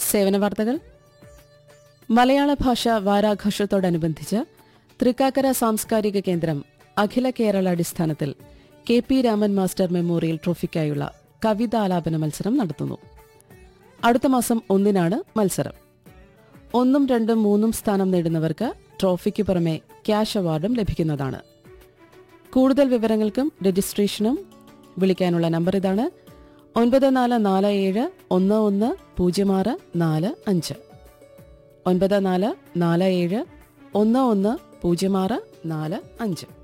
സേവന വാർത്തകൾ. മലയാള ഭാഷ വാരാഘോഷത്തോടനുബന്ധിച്ച് തൃക്കാക്കര സാംസ്കാരിക കേന്ദ്രം അഖില കേരള അടിസ്ഥാനത്തിൽ കെ.പി. രാമൻ മാസ്റ്റർ മെമ്മോറിയൽ ട്രോഫിക്കായുള്ള കവിതാലാപന മത്സരം നടത്തുന്നു. അടുത്ത മാസം 1-നാണ് മത്സരം. 1, 2, 3 സ്ഥാനം നേടുന്നവർക്ക് ട്രോഫിക്ക് പുറമെ ക്യാഷ് അവാർഡും ലഭിക്കുന്നതാണ്. കൂടുതൽ വിവരങ്ങൾക്കും രജിസ്ട്രേഷനും വിളിക്കാനുള്ള നമ്പർ ഇതാണ്: 9447110645 9447110645.